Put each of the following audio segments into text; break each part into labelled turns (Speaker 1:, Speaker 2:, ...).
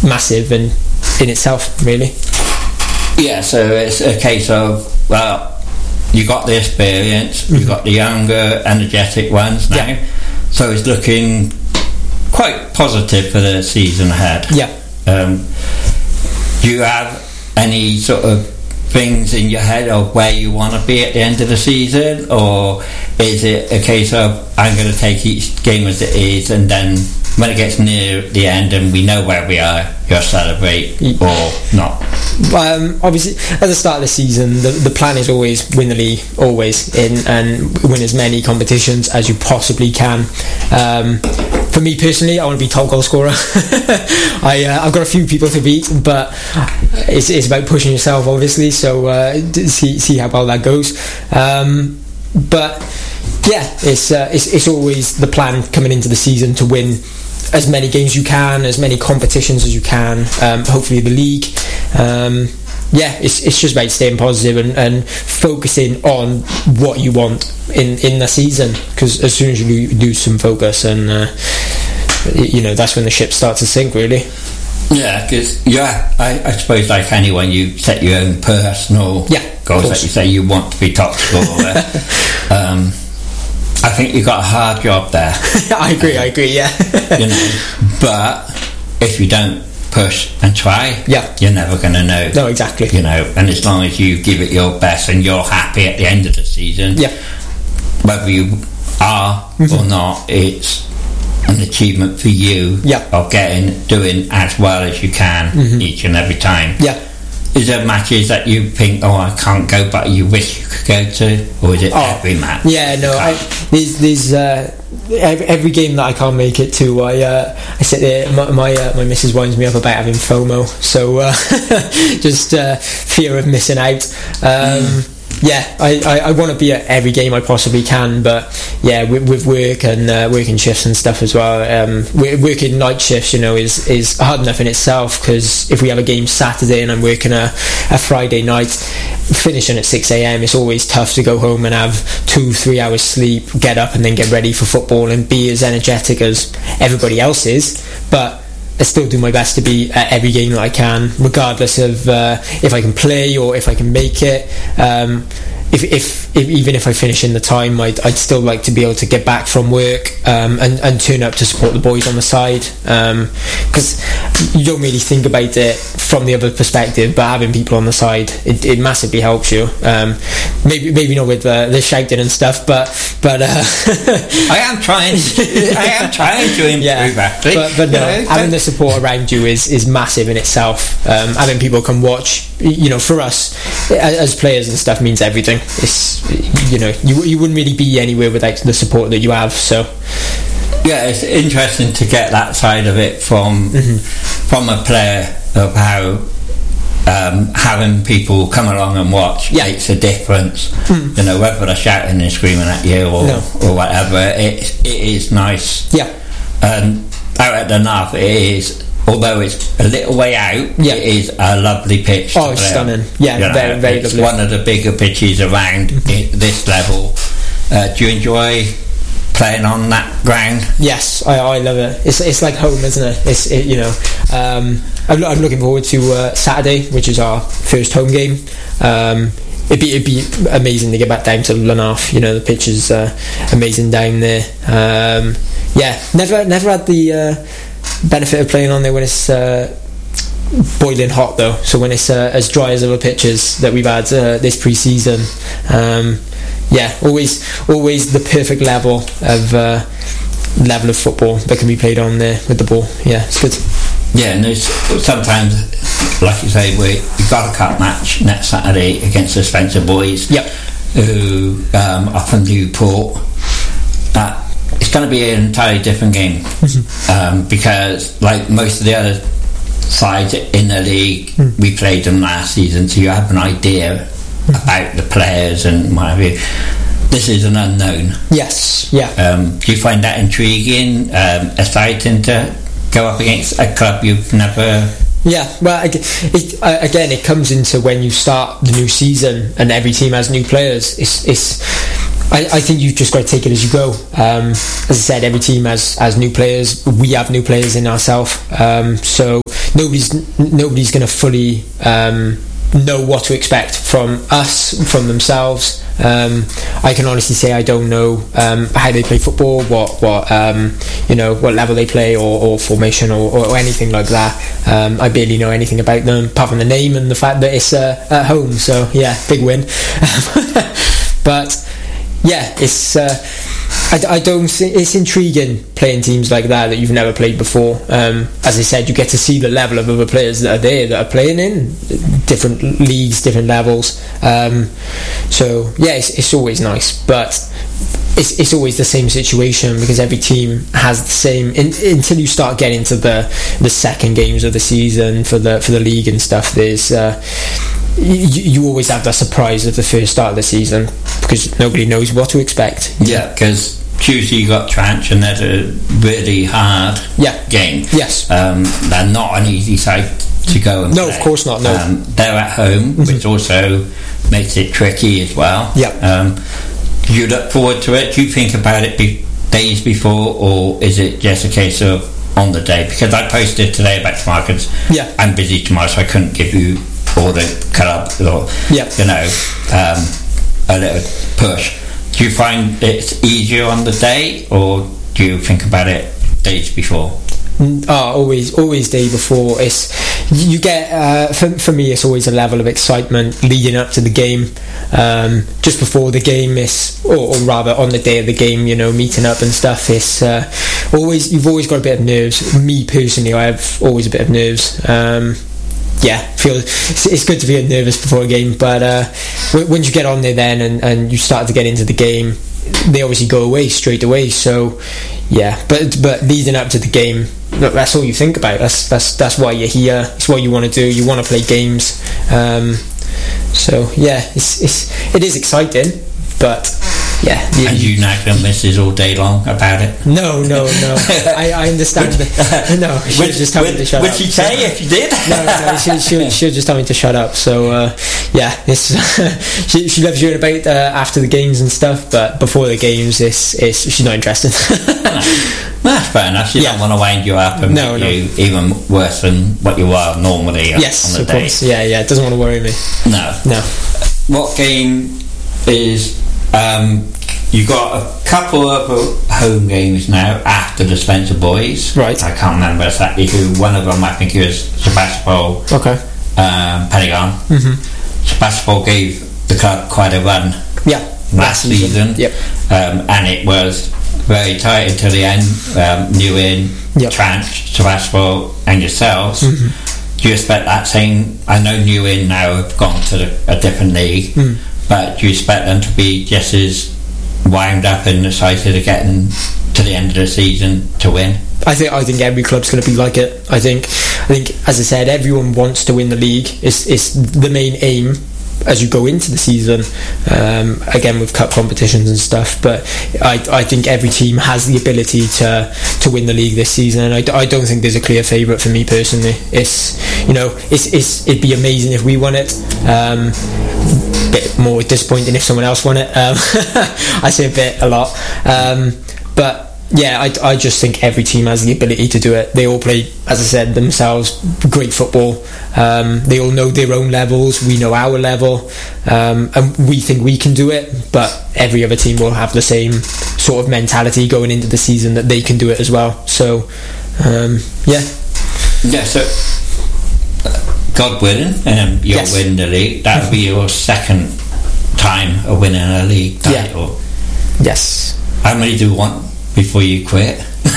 Speaker 1: massive in itself, really.
Speaker 2: Yeah, so it's a case of, well, you got the experience, you've got the younger, energetic ones now,
Speaker 1: Yeah.
Speaker 2: so it's looking quite positive for the season ahead.
Speaker 1: Yeah.
Speaker 2: Do you have any sort of things in your head of where you want to be at the end of the season, or is it a case of I'm going to take each game as it is, and then when it gets near the end and we know where we are, you'll celebrate or not?
Speaker 1: Obviously, at the start of the season, the plan is always win the league, always, and win as many competitions as you possibly can. For me personally, I want to be top goal scorer. I've got a few people to beat, but it's about pushing yourself, obviously. So see how well that goes. But yeah, it's always the plan coming into the season to win as many games you can, as many competitions as you can. Hopefully the league. Yeah, it's just about staying positive and focusing on what you want in the season, because as soon as you lose some focus, and that's when the ship starts to sink, really.
Speaker 2: Yeah, because I suppose like anyone, you set your own personal goals that you say you want to be top scorer. I think you've got a hard job there.
Speaker 1: I agree, yeah.
Speaker 2: But if you don't push and try, you're never going to know.
Speaker 1: No, exactly.
Speaker 2: And as long as you give it your best and you're happy at the end of the season, whether you are or not, it's an achievement for you of doing as well as you can each and every time. Is there matches that you think, I can't go, but you wish you could go to, or is it every match?
Speaker 1: Yeah, no, there's every game that I can't make it to, I sit there. My missus winds me up about having FOMO, so just fear of missing out. Yeah, I want to be at every game I possibly can, but yeah, with work and working shifts and stuff as well. Working night shifts, is hard enough in itself, because if we have a game Saturday and I'm working a Friday night, finishing at 6 a.m, it's always tough to go home and have 2-3 hours sleep, get up and then get ready for football and be as energetic as everybody else is. But I still do my best to be at every game that I can, regardless of if I can play or if I can make it. If even if I finish in the time, I'd still like to be able to get back from work and turn up to support the boys on the side, because you don't really think about it from the other perspective, but having people on the side, it massively helps you. Maybe not with the shouting and stuff, but
Speaker 2: I am trying to improve, actually.
Speaker 1: But no, having the support around you is massive in itself. Having people come watch, for us as players and stuff, means everything. It's you wouldn't really be anywhere without the support that you have. So
Speaker 2: yeah, it's interesting to get that side of it from a player, of how having people come along and watch makes a difference. Whether they're shouting and screaming at you or whatever, it is nice. And out at the North, it is, although it's a little way out, it is a lovely pitch.
Speaker 1: Oh, it's stunning. Yeah, very, very
Speaker 2: it's
Speaker 1: lovely.
Speaker 2: One of the bigger pitches around this level. Do you enjoy playing on that ground?
Speaker 1: Yes, I love it. It's like home, isn't it? I'm looking forward to Saturday, which is our first home game. It'd be amazing to get back down to Lanark. The pitch is amazing down there. Never had the benefit of playing on there when it's boiling hot, though. So when it's as dry as other pitches that we've had this pre-season, always the perfect level of football that can be played on there with the ball. Yeah, it's good.
Speaker 2: Yeah, and there's sometimes, like you say, we've got a cup match next Saturday against the Spencer boys, who are from Newport. It's going to be an entirely different game, because like most of the other sides in the league, we played them last season, so you have an idea about the players and what have you. This is an unknown.
Speaker 1: Yes, yeah.
Speaker 2: Do you find that intriguing, exciting to go up against a club you've never...
Speaker 1: Yeah, well, again, it comes into when you start the new season and every team has new players. I think you've just got to take it as you go. As I said, every team has new players. We have new players in ourselves. So nobody's going to fully know what to expect from us, from themselves. I can honestly say I don't know how they play football, what level they play, or formation, or anything like that. I barely know anything about them apart from the name and the fact that it's at home. So yeah, big win. But yeah, it's I don't think it's intriguing playing teams like that you've never played before. As I said, you get to see the level of other players that are there, that are playing in different leagues, different levels. So yeah, it's always nice, but it's always the same situation, because every team has the same until you start getting to the second games of the season for the league and stuff. There's you always have that surprise of the first start of the season, because nobody knows what to expect.
Speaker 2: Yeah, because Tuesday you got Tranch, and they're a really hard game.
Speaker 1: Yes.
Speaker 2: They're not an easy side to go and play.
Speaker 1: No, of course not. No.
Speaker 2: They're at home, which also makes it tricky as well.
Speaker 1: Yeah.
Speaker 2: You look forward to it? Do you think about it days before, or is it just a case of on the day? Because I posted today about tomorrow, because I'm busy tomorrow, so I couldn't give you all the cut up or a little push. Do you find it's easier on the day, or do you think about it days before?
Speaker 1: Always day before. It's you get for me, it's always a level of excitement leading up to the game. Just before the game, or rather on the day of the game, meeting up and stuff. It's you've always got a bit of nerves. Me personally, I have always a bit of nerves. It's good to be nervous before a game, but once you get on there then and you start to get into the game, they obviously go away straight away. So yeah, but leading up to the game, that's all you think about. That's why you're here. It's what you want to do. You want to play games. So yeah, it is exciting, but yeah.
Speaker 2: And you nag the missus all day long about it?
Speaker 1: No. I understand. No, she'll just tell me to shut up.
Speaker 2: Would she say if you did?
Speaker 1: No, she'll just tell me to shut up. So yeah, she loves hearing about after the games and stuff, but before the games, she's not interested.
Speaker 2: That's fair enough. She don't want to wind you up and make you even worse than what you are normally on the day.
Speaker 1: Yes, of course. Yeah, it doesn't want to worry me.
Speaker 2: No. What game is... you got a couple of home games now after the Spencer boys.
Speaker 1: Right.
Speaker 2: I can't remember exactly who. One of them I think was Sebastopol.
Speaker 1: Okay.
Speaker 2: Pentagon. Sebastopol gave the club quite a run.
Speaker 1: Yeah.
Speaker 2: Last season.
Speaker 1: Yep.
Speaker 2: And it was very tight until the end. Newin, Tranch, Sebastopol, and yourselves. Do you expect that same? I know Newin now have gone to a different league. But do you expect them to be just as wound up and excited of getting to the end of the season to win?
Speaker 1: I think every club's going to be like it. I think as I said, everyone wants to win the league. It's the main aim as you go into the season. Again, with cup competitions and stuff. But I think every team has the ability to win the league this season. And I don't think there's a clear favourite for me personally. It'd be amazing if we won it. Bit more disappointing if someone else won it. I say a lot, but yeah, I just think every team has the ability to do it. They all play, as I said, themselves great football. They all know their own levels. We know our level, and we think we can do it, but every other team will have the same sort of mentality going into the season that they can do it as well. So
Speaker 2: so God willing, you'll win the league. That would be your second time of winning a league title.
Speaker 1: Yes.
Speaker 2: How many do you want before you quit?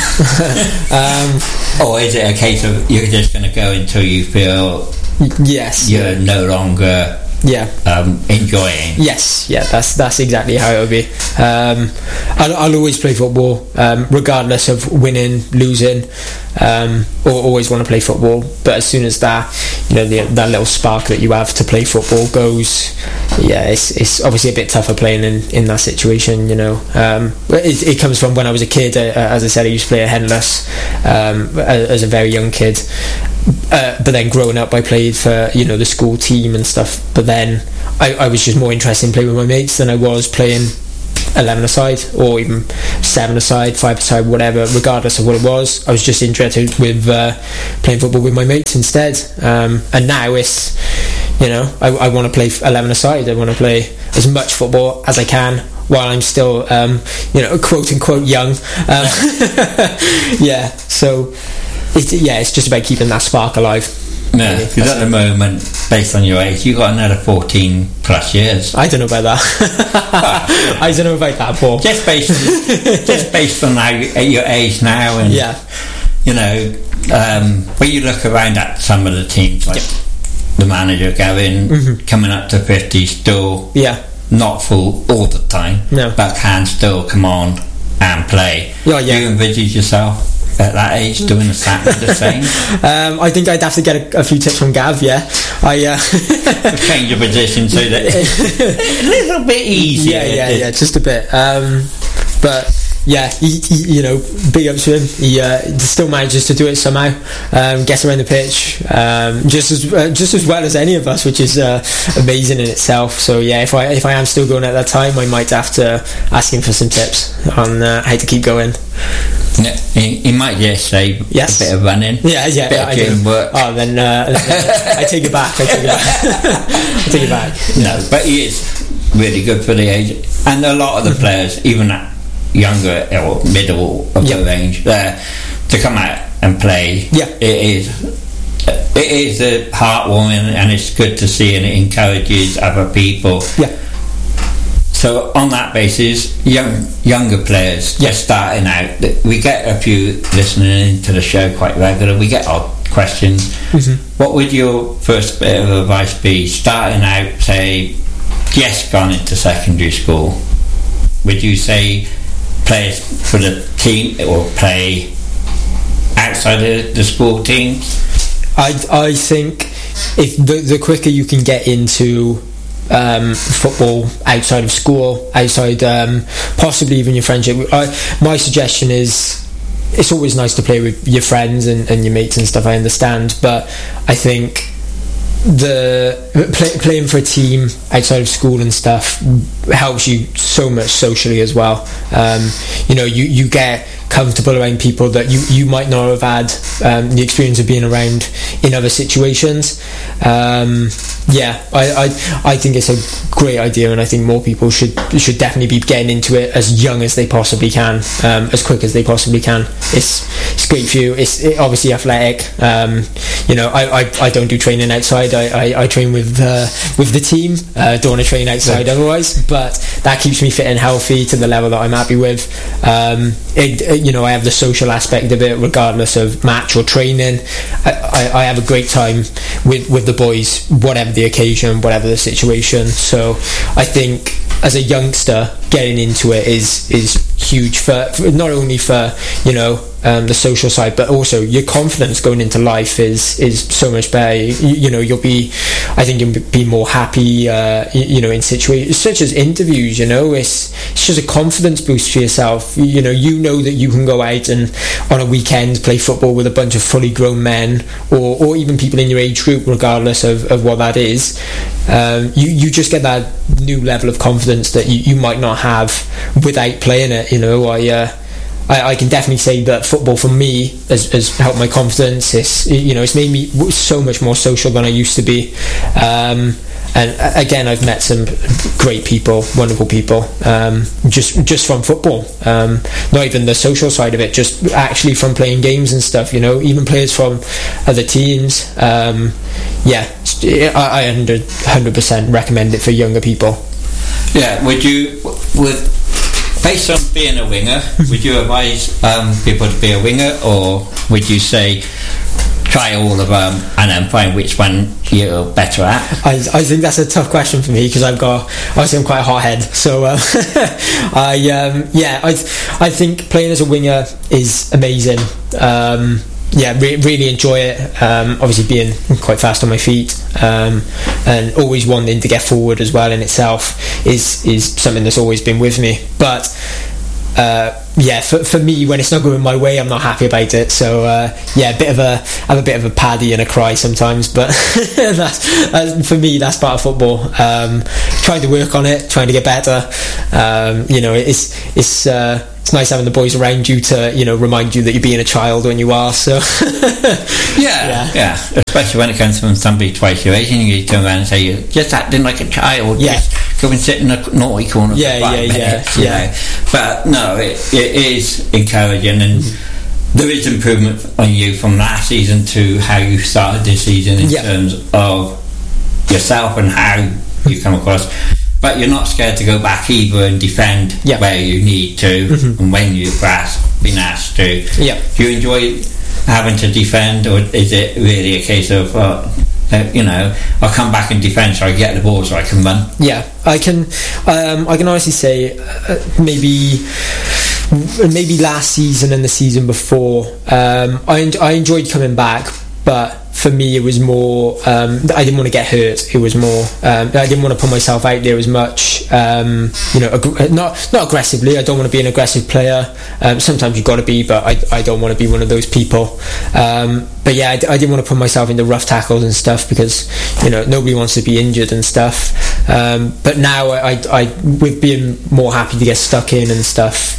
Speaker 2: Or is it a case of you're just going to go until you feel you're no longer enjoying?
Speaker 1: Yes, that's exactly how it'll be. I'll always play football, regardless of winning, losing, or always want to play football. But as soon as that that little spark that you have to play football goes, it's obviously a bit tougher playing in that situation. It comes from when I was a kid. As I said, I used to play at Henless as a very young kid. But then growing up, I played for the school team and stuff. But then I was just more interested in playing with my mates than I was playing 11-a-side, or even 7-a-side, 5-a-side, whatever, regardless of what it was. I was just interested with playing football with my mates instead. And now it's, I want to play 11-a-side. I want to play as much football as I can while I'm still, quote unquote young. Yeah, so it's just about keeping that spark alive.
Speaker 2: Yeah, because at the moment, based on your age, you've got another 14 plus years.
Speaker 1: I don't know about that. I don't know about that, Paul.
Speaker 2: Just based on your age now, and when you look around at some of the teams, like the manager Gavin, coming up to 50, still not full all the time, but can still come on and play. Do you envisage yourself at that age doing the same?
Speaker 1: I think I'd have to get a few tips from Gav.
Speaker 2: Change your position so that it's a little bit easier.
Speaker 1: Just a bit, but he big up to him. He still manages to do it somehow, gets around the pitch just as well as any of us, which is amazing in itself. So if I am still going at that time, I might have to ask him for some tips on how to keep going.
Speaker 2: He might just say a bit of running, bit of gym work.
Speaker 1: Oh, then I take it back. I take it back.
Speaker 2: No, but he is really good for the age, and a lot of the players, even at younger or middle of the range, to come out and play. It is heartwarming, and it's good to see, and it encourages other people. So on that basis, younger players just starting out, we get a few listening into the show quite regularly. We get odd questions. What would your first bit of advice be, starting out, say, just gone into secondary school? Would you say play for the team or play outside of the school teams?
Speaker 1: I think if the quicker you can get into football outside of school, outside possibly even your friendship, my suggestion is, it's always nice to play with your friends and your mates and stuff, I understand, but I think playing for a team outside of school and stuff helps you so much socially as well. You get comfortable around people that you might not have had the experience of being around in other situations. I think it's a great idea, and I think more people should definitely be getting into it as young as they possibly can, as quick as they possibly can. It's great for you. It's obviously athletic. I don't do training outside. I train with the team. Don't want to train outside otherwise, but that keeps me fit and healthy to the level that I'm happy with. I have the social aspect of it, regardless of match or training. I have a great time with the boys, whatever the occasion, whatever the situation. So I think as a youngster, getting into it is huge for not only for the social side, but also your confidence going into life is so much better. You'll be more happy in situations such as interviews. It's just a confidence boost for yourself. You know that you can go out and on a weekend play football with a bunch of fully grown men or even people in your age group, regardless of what that is. You just get that new level of confidence that you might not have without playing it. I can definitely say that football for me has helped my confidence. It's made me so much more social than I used to be. And again, I've met some great people, wonderful people, just from football. Not even the social side of it, just actually from playing games and stuff. Even players from other teams. I 100% recommend it for younger people.
Speaker 2: Yeah, based on being a winger, would you advise people to be a winger, or would you say try all of them and then find which one you're better at?
Speaker 1: I think that's a tough question for me, because I'm quite a hothead. So I think playing as a winger is amazing. Really enjoy it. Obviously being quite fast on my feet, and always wanting to get forward as well in itself is something that's always been with me. But for me, when it's not going my way, I'm not happy about it. So I have a bit of a paddy and a cry sometimes, but for me, that's part of football. Trying to work on it, trying to get better. It's nice having the boys around you to remind you that you're being a child when you are. So
Speaker 2: yeah. Especially when it comes from somebody twice your age, and you turn around and say you're just acting like a child.
Speaker 1: Yeah.
Speaker 2: Just go and sit in a naughty corner.
Speaker 1: Yeah.
Speaker 2: But no, it is encouraging, and there is improvement on you from last season to how you started this season in terms of yourself and how you come across. But you're not scared to go back either and defend where you need to and when you've been asked to.
Speaker 1: Yeah.
Speaker 2: Do you enjoy having to defend, or is it really a case of I'll come back and defend so I get the ball so I can run?
Speaker 1: Yeah, I can honestly say maybe last season and the season before I enjoyed coming back, but for me it was more I didn't want to get hurt. It was more I didn't want to put myself out there as much, not aggressively. I don't want to be an aggressive player. Sometimes you've got to be, but I don't want to be one of those people. But yeah, I didn't want to put myself into rough tackles and stuff because nobody wants to be injured and stuff. But now I with being more happy to get stuck in and stuff,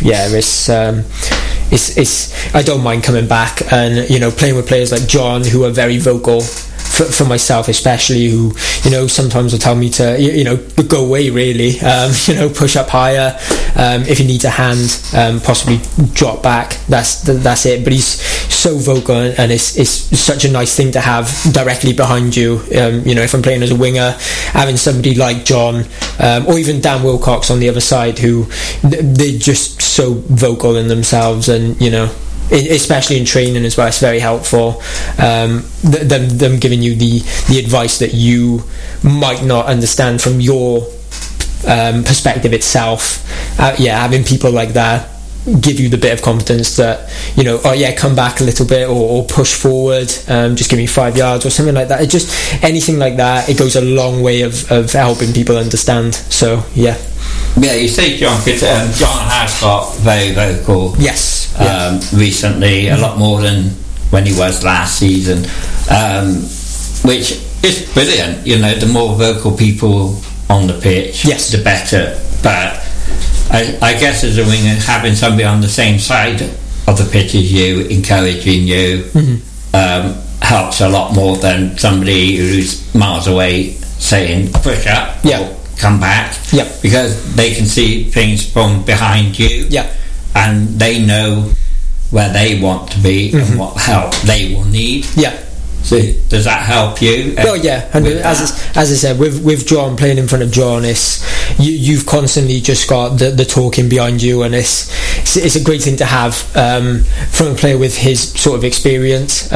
Speaker 1: it's I don't mind coming back and playing with players like John, who are very vocal for myself especially, who sometimes will tell me to go away really, push up higher, if you need a hand, possibly drop back, that's it. But he's so vocal, and it's such a nice thing to have directly behind you. If I'm playing as a winger, having somebody like John, or even Dan Wilcox on the other side, who they're just so vocal in themselves, and especially in training as well, it's very helpful. Them giving you the advice that you might not understand from your perspective itself. Having people like that give you the bit of confidence that come back a little bit, or push forward, just give me 5 yards or something like that. It just anything like that, it goes a long way of helping people understand. So you
Speaker 2: say John, because John has got very vocal recently, a lot more than when he was last season, which is brilliant. The more vocal people on the pitch, the better. But I guess as a winger, having somebody on the same side of the pitch as you, encouraging you, helps a lot more than somebody who's miles away saying push up or come back, because they can see things from behind you, and they know where they want to be and what help they will need. So does that help you?
Speaker 1: Oh yeah, and as I said, with John, playing in front of John, you've constantly just got the talking behind you, and it's a great thing to have from a player with his sort of experience.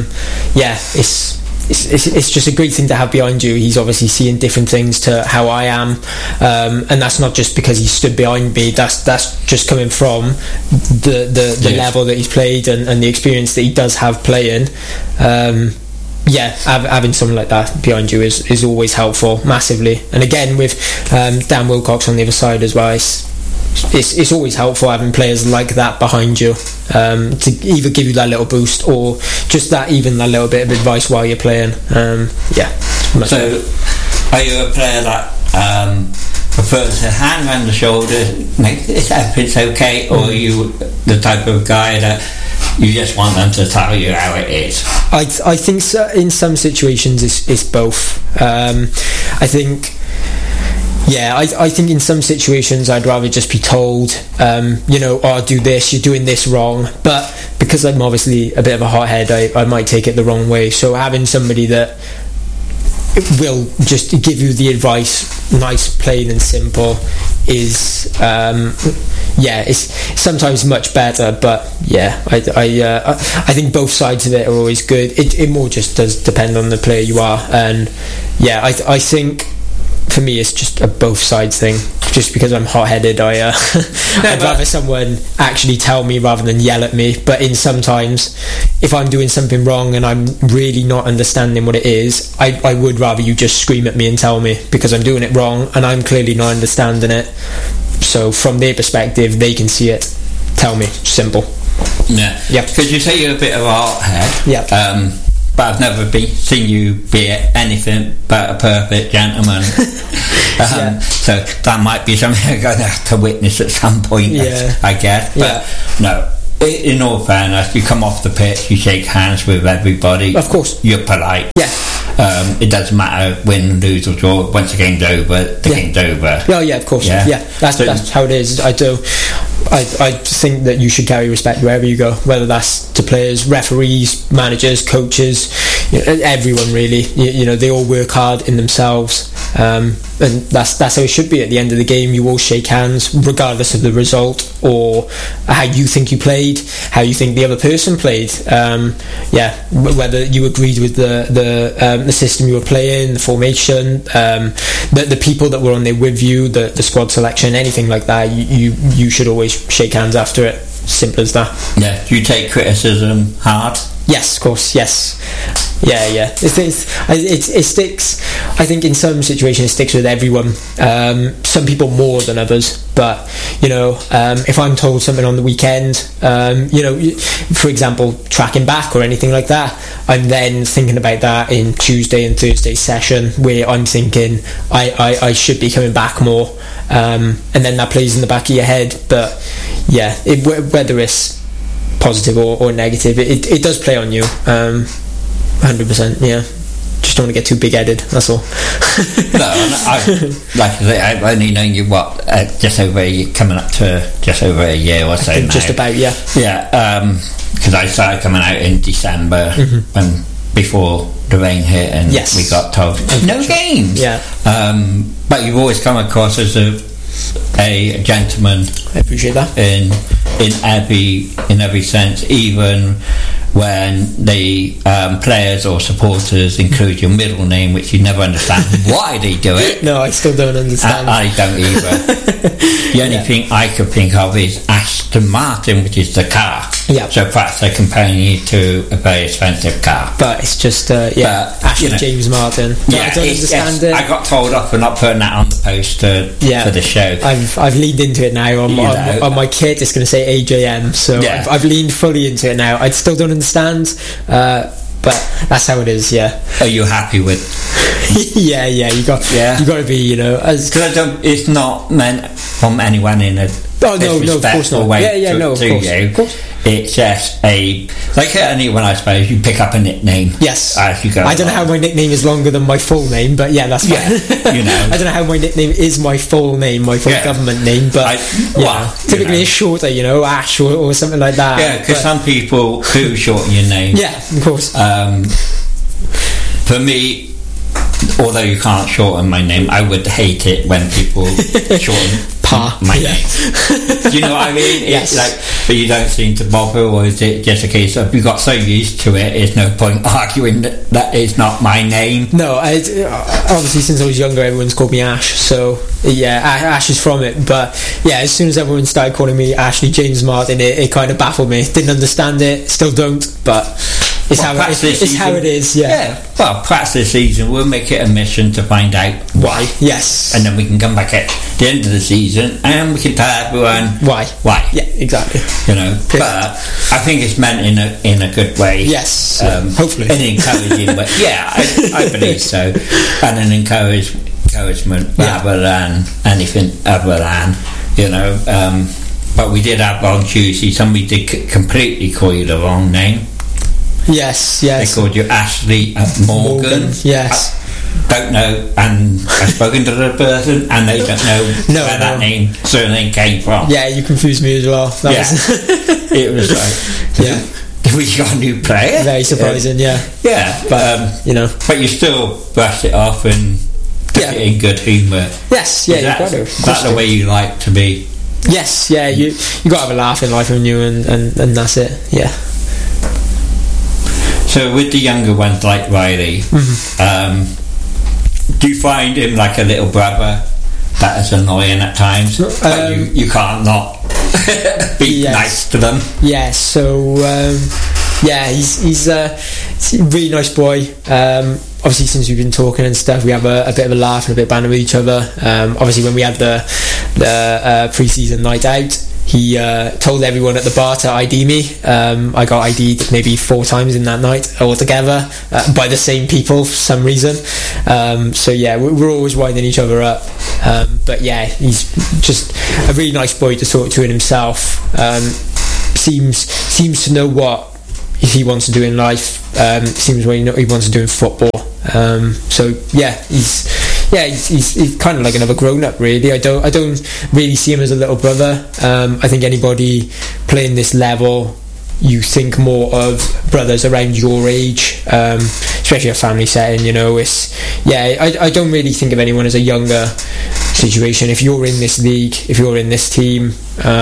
Speaker 1: It's just a great thing to have behind you. He's obviously seeing different things to how I am, and that's not just because he stood behind me. That's just coming from the level that he's played and the experience that he does have playing. Having someone like that behind you is always helpful, massively. And again, with Dan Wilcox on the other side as well, it's always helpful having players like that behind you, to either give you that little boost or just that little bit of advice while you're playing. So
Speaker 2: are you a player that prefers to hand around the shoulder, make this it's okay, or are you the type of guy that you just want them to tell you how it is?
Speaker 1: I think so, in some situations it's both. I think in some situations I'd rather just be told, do this, you're doing this wrong. But because I'm obviously a bit of a hothead, I might take it the wrong way. So having somebody that will just give you the advice, nice, plain and simple, is it's sometimes much better. But I think both sides of it are always good. It more just does depend on the player you are, and I think for me it's just a both sides thing. Just because I'm hot-headed, I'd rather someone actually tell me rather than yell at me. But in sometimes, if I'm doing something wrong and I'm really not understanding what it is, I would rather you just scream at me and tell me, because I'm doing it wrong and I'm clearly not understanding it. So from their perspective, they can see it. Tell me, simple.
Speaker 2: Yeah.
Speaker 1: Yep.
Speaker 2: Because you say you're a bit of an art head.
Speaker 1: Yep.
Speaker 2: But I've never seen you be anything but a perfect gentleman. So that might be something I'm going to have to witness at some point, I guess. But no, in all fairness, you come off the pitch, you shake hands with everybody.
Speaker 1: Of course.
Speaker 2: You're polite.
Speaker 1: Yeah.
Speaker 2: It doesn't matter win, lose or draw. Once the game's over, the game's over.
Speaker 1: Oh yeah, of course. Yeah. That's how it is. I think that you should carry respect wherever you go, whether that's to players, referees, managers, coaches, everyone really. They all work hard in themselves, and that's how it should be. At the end of the game, you all shake hands regardless of the result or how you think you played, how you think the other person played. Whether you agreed with the system you were playing, the formation, the people that were on there with you, the squad selection, anything like that, you should always shake hands after it. Simple as that. Yeah.
Speaker 2: Do you take criticism hard?
Speaker 1: Yes, of course. Yes. Yeah. It sticks. I think in some situations it sticks with everyone. Some people more than others. But if I'm told something on the weekend, for example, tracking back or anything like that, I'm then thinking about that in Tuesday and Thursday session, where I'm thinking I should be coming back more, and then that plays in the back of your head. But yeah, whether it's positive or negative, it does play on you, 100%. Yeah, just don't want to get too big-headed, that's all.
Speaker 2: No, like I say, I've only known you just over a year, coming up to just over a year or so now.
Speaker 1: Just about, yeah.
Speaker 2: Because I started coming out in December, when before the rain hit, and we got told no games. But you've always come across as a gentleman.
Speaker 1: I appreciate that.
Speaker 2: In every sense, even when the players or supporters include your middle name, which you never understand why they do it.
Speaker 1: No, I still don't understand.
Speaker 2: I don't either. The only thing I could think of is Aston Martin, which is the car.
Speaker 1: Yeah.
Speaker 2: So perhaps they're comparing you to a very expensive car.
Speaker 1: But it's just Aston James Martin. I don't understand it.
Speaker 2: I got told off for not putting that on the poster for the show.
Speaker 1: I've leaned into it now on my kit. It's going to say AJM, so I've leaned fully into it now. I still don't understand, but that's how it is. Yeah.
Speaker 2: Are you happy with?
Speaker 1: yeah. You got to be. Because
Speaker 2: it's not meant from anyone in a.
Speaker 1: Oh no, of course not. Of course.
Speaker 2: It's just like anyone, I suppose. You pick up a nickname.
Speaker 1: Yes.
Speaker 2: As you go.
Speaker 1: I don't know how my nickname is longer than my full name, but yeah, that's fine. I don't know how my nickname is my full name, my full government name, but typically it's shorter. Ash or something like that.
Speaker 2: Yeah, because some people do shorten your name.
Speaker 1: Yeah, of course.
Speaker 2: For me, although you can't shorten my name, I would hate it when people shorten my name. Do you know what I mean?
Speaker 1: Yes.
Speaker 2: But you don't seem to bother, or is it just a case of you got so used to it, there's no point arguing that it's not my name?
Speaker 1: No, obviously since I was younger everyone's called me Ash, so Ash is from it. But as soon as everyone started calling me Ashley James Martin, it kind of baffled me. Didn't understand it, still don't, but it's how it is.
Speaker 2: Well, perhaps this season we'll make it a mission to find out why.
Speaker 1: Yes.
Speaker 2: And then we can come back at the end of the season and we can tell everyone
Speaker 1: why.
Speaker 2: Yeah,
Speaker 1: exactly.
Speaker 2: But I think it's meant in a good way.
Speaker 1: Yes. Hopefully.
Speaker 2: An encouraging way. Yeah, I believe so. And an encouragement rather than anything other than, but we did have on Tuesday, somebody did completely call you the wrong name.
Speaker 1: Yes.
Speaker 2: They called you Ashley Morgan.
Speaker 1: Yes.
Speaker 2: Don't know, and I've spoken to the person, and they don't know where that surname came from.
Speaker 1: Yeah, you confused me as well.
Speaker 2: It was like, we got a new player.
Speaker 1: Very surprising.
Speaker 2: But but you still brushed it off and took it in good humour.
Speaker 1: Yes, you've got to.
Speaker 2: That's the way you like to be.
Speaker 1: Yes, you got to have a laugh in life, haven't you? And that's it. Yeah.
Speaker 2: So with the younger ones like Riley, do you find him like a little brother that is annoying at times, but you can't not be nice to them?
Speaker 1: So he's a really nice boy. obviously since we've been talking and stuff, we have a bit of a laugh and a bit of banter with each other. Obviously when we had the pre-season night out, he told everyone at the bar to ID me. I got ID'd maybe 4 times in that night altogether by the same people for some reason. So yeah, we're always winding each other up. But yeah, he's just a really nice boy to talk to in himself. Seems to know what he wants to do in life. Seems what he wants to do in football. So yeah, he's kind of like another grown-up, really. I don't really see him as a little brother. I think anybody playing this level, you think more of brothers around your age, especially a family setting. I don't really think of anyone as a younger situation. If you're in this league, if you're in this team,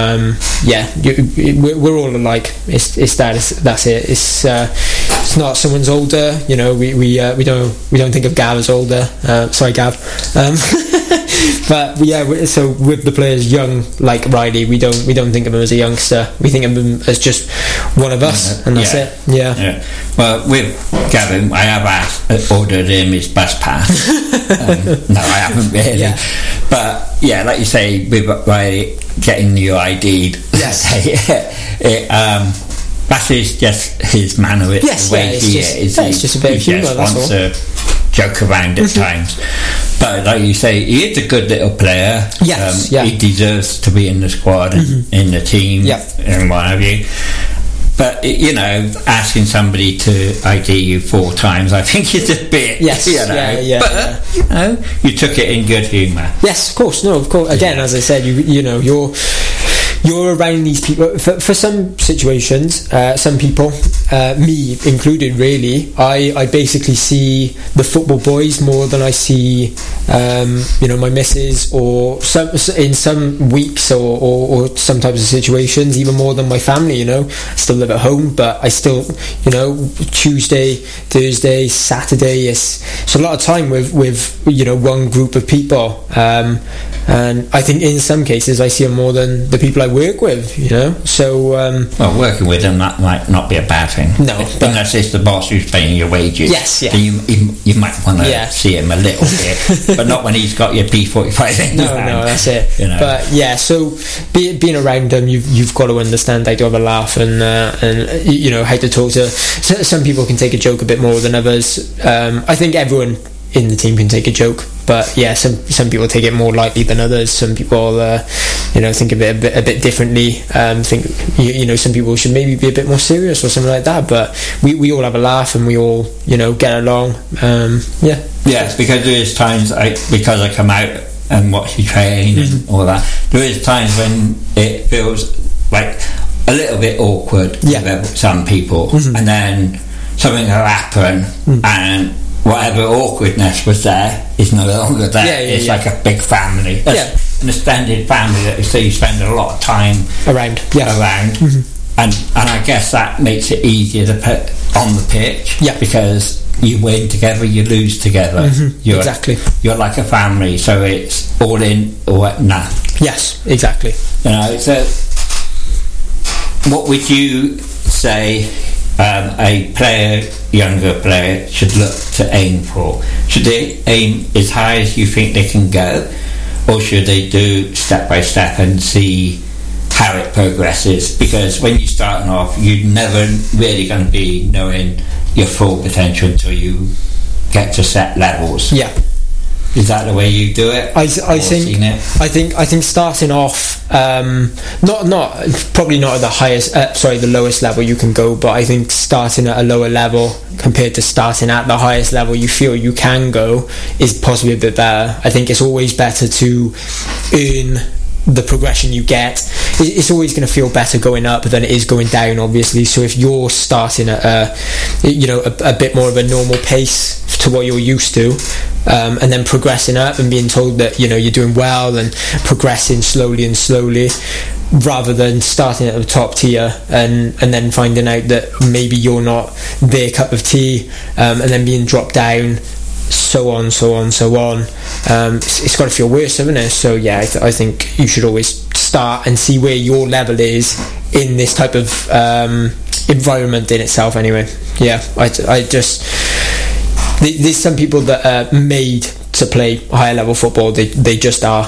Speaker 1: we're all alike. That's it. It's not someone's older. We don't think of Gav as older. Sorry, Gav. But yeah, so with the players young like Riley, we don't think of him as a youngster. We think of him as just one of us, and that's it. Yeah.
Speaker 2: Well, with Gavin, I have ordered him his bus pass. No, I haven't really. Yeah. But yeah, like you say, with Riley getting you ID'd, that is just his manner. The way he is.
Speaker 1: It's just a bit of humour.
Speaker 2: He just wants to joke around at times. But like you say, he is a good little player. He deserves to be in the squad and in the team and what have you. But asking somebody to ID you 4 times, I think is a bit. But you took it in good humour.
Speaker 1: Yes, of course. No, of course. Again, as I said, you're around these people for some situations. Some people, me included, really. I basically see the football boys more than I see, my missus, or in some weeks or some types of situations, even more than my family. I still live at home, but I still, Tuesday, Thursday, Saturday. It's a lot of time with one group of people, and I think in some cases I see them more than the people I work with. So
Speaker 2: well, working with them, that might not be a bad thing.
Speaker 1: No,
Speaker 2: unless it's the boss who's paying your wages.
Speaker 1: Yes, yeah.
Speaker 2: You might want to see him a little bit, but not when he's got your P45 in
Speaker 1: No, that's it. But yeah, so being around them, you've got to understand how to have a laugh and how to talk to. Some people can take a joke a bit more than others. I think everyone in the team can take a joke, but yeah, some people take it more lightly than others. Some people think of it a bit differently. Think some people should maybe be a bit more serious or something like that, but we all have a laugh and we all get along.
Speaker 2: Because there is times because I come out and watch you train and all that, there is times when it feels like a little bit awkward with some people, and then something will happen and whatever awkwardness was there is no longer there. It's like a big family, an extended family that you spend a lot of time around. And I guess that makes it easier to put on the pitch, because you win together, you lose together.
Speaker 1: Exactly.
Speaker 2: You're like a family, so it's all in or nah.
Speaker 1: Yes, exactly.
Speaker 2: So what would you say a younger player should look to aim for? Should they aim as high as you think they can go, or should they do step by step and see how it progresses? Because when you're starting off, you're never really going to be knowing your full potential until you get to set levels. Is that the way you do it?
Speaker 1: I think starting off, probably not at the lowest level you can go, but I think starting at a lower level compared to starting at the highest level you feel you can go is possibly a bit better. I think it's always better to earn the progression you get. It's always going to feel better going up than it is going down, obviously. So if you're starting at a bit more of a normal pace to what you're used to, and then progressing up and being told that you're doing well and progressing slowly, rather than starting at the top tier and then finding out that maybe you're not their cup of tea, and then being dropped down, so on. It's got to feel worse, hasn't it? So yeah, I think you should always start and see where your level is in this type of environment in itself. Anyway, I just there's some people that are made to play higher level football. They just are.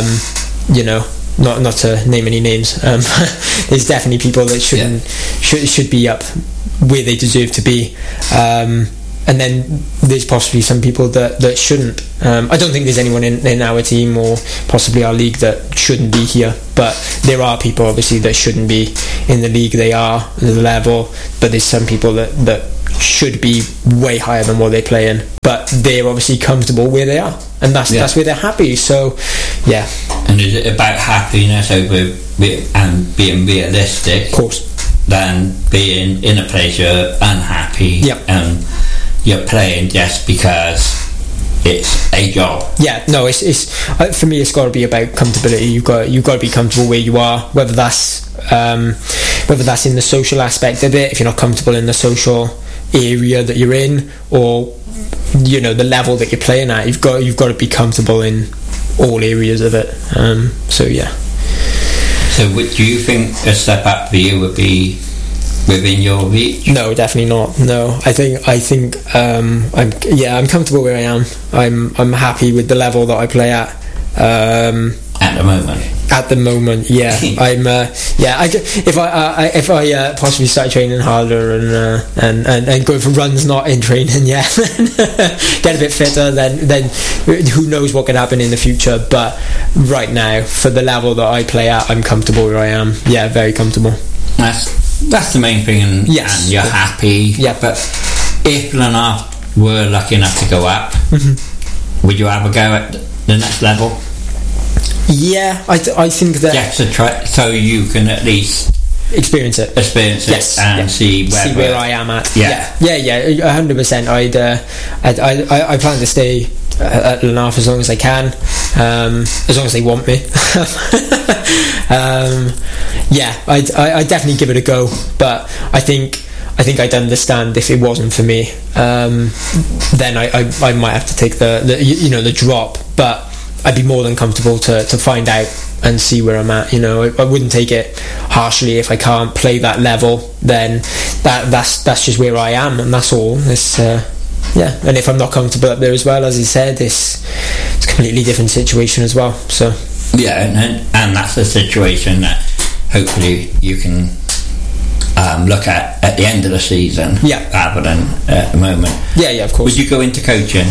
Speaker 1: Not to name any names. There's definitely people that should be up where they deserve to be. And then there's possibly some people that shouldn't. I don't think there's anyone in our team or possibly our league that shouldn't be here, but there are people obviously that shouldn't be in the league they are, the level, but there's some people that should be way higher than what they play in, but they're obviously comfortable where they are, and that's where they're happy. So yeah.
Speaker 2: And is it about happiness over and being realistic,
Speaker 1: of course, than
Speaker 2: being in a place you're unhappy and you're playing just because it's a job?
Speaker 1: Yeah, no, it's for me, it's got to be about comfortability. You've got to be comfortable where you are, whether that's in the social aspect of it, if you're not comfortable in the social area that you're in, or the level that you're playing at. You've got to be comfortable in all areas of it. So yeah.
Speaker 2: So do you think a step up for you would be within your reach?
Speaker 1: No, definitely not. No, I think I'm comfortable where I am. I'm happy with the level that I play at. At the moment, yeah. I'm if I possibly start training harder and going for runs not in training, get a bit fitter, then who knows what can happen in the future. But right now, for the level that I play at, I'm comfortable where I am. Yeah, very comfortable.
Speaker 2: That's the main thing, and you're happy.
Speaker 1: Yeah.
Speaker 2: But if Glenafton were lucky enough to go up, would you have a go at the next level?
Speaker 1: Yeah, I think that.
Speaker 2: Yeah, to try, so you can at least
Speaker 1: experience it,
Speaker 2: yes, and see
Speaker 1: where I am at.
Speaker 2: Yeah,
Speaker 1: 100%. I plan to stay at Glenafton as long as I can, as long as they want me. I definitely give it a go, but I think I'd understand if it wasn't for me. Then I might have to take the drop, but I'd be more than comfortable to find out and see where I'm at. I wouldn't take it harshly if I can't play that level. Then that's just where I am, and that's all. It's and if I'm not comfortable up there as well, as he said, it's a completely different situation as well. So
Speaker 2: and that's a situation that hopefully you can look at the end of the season, rather than at the moment.
Speaker 1: Of course.
Speaker 2: Would you go into coaching?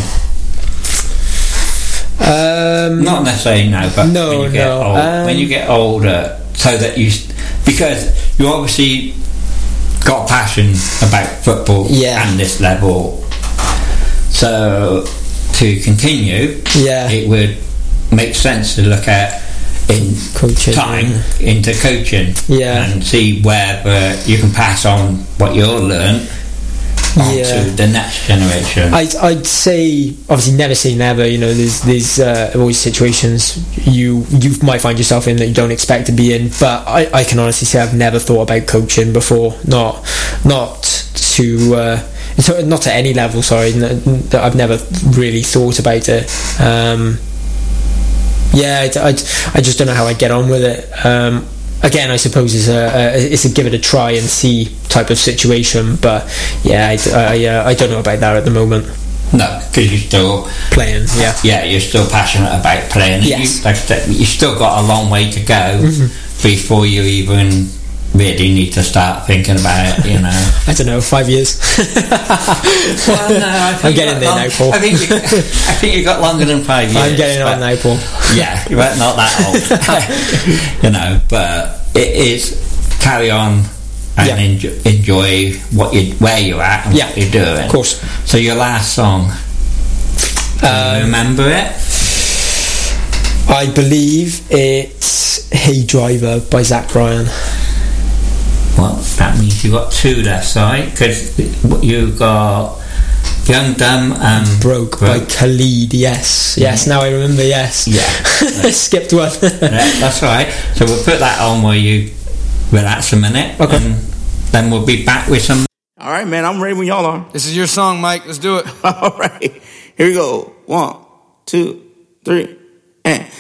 Speaker 2: Not necessarily now, but when you get older, so that because you obviously got passion about football and this level, so to continue, it would make sense to look at into coaching, and see whether you can pass on what you'll learn to the next generation.
Speaker 1: I'd say, obviously, never say never. There's always situations you might find yourself in that you don't expect to be in. But I can honestly say I've never thought about coaching before. Not to any level. Sorry, I've never really thought about it. I just don't know how I'd get on with it. Again, I suppose it's a give it a try and see type of situation, but I don't know about that at the moment.
Speaker 2: No, because you're still
Speaker 1: playing.
Speaker 2: You're still passionate about playing.
Speaker 1: Yes.
Speaker 2: You've still got a long way to go before you even really need to start thinking about it.
Speaker 1: I don't know, 5 years.
Speaker 2: Well, no,
Speaker 1: I'm getting there now, Paul.
Speaker 2: I think you got longer than 5 years.
Speaker 1: I'm getting on now, Paul.
Speaker 2: Yeah, you're not that old. But it is carry on and enjoy where you're at and what you're doing.
Speaker 1: Of course.
Speaker 2: So your last song, do you remember it?
Speaker 1: I believe it's Hey Driver by Zach Bryan.
Speaker 2: Well, that means you got two left, right? Because you got Young, Dumb and
Speaker 1: Broke by Khalid. Yes, now I remember. Yes, I skipped one.
Speaker 2: That's right. So we'll put that on while you relax a minute, and then we'll be back with some.
Speaker 3: All right, man, I'm ready when y'all are.
Speaker 4: This is your song, Mike. Let's do it.
Speaker 3: All right, here we go. 1, 2, 3, and.